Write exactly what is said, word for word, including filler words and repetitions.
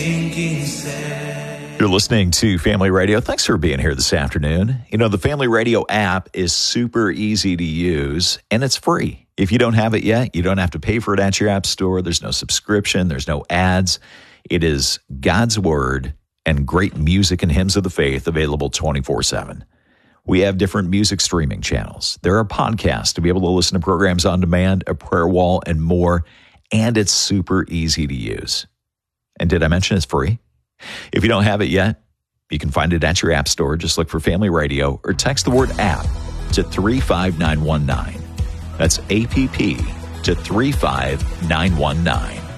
You're listening to Family Radio. Thanks for being here this afternoon. You know, the Family Radio app is super easy to use, and it's free. If you don't have it yet, you don't have to pay for it at your app store. There's no subscription. There's no ads. It is God's Word and great music and hymns of the faith available twenty-four seven. We have different music streaming channels. There are podcasts to be able to listen to programs on demand, a prayer wall, and more, and it's super easy to use. And did I mention it's free? If you don't have it yet, you can find it at your app store. Just look for Family Radio or text the word app to three five nine one nine. That's A P P to three five nine one nine.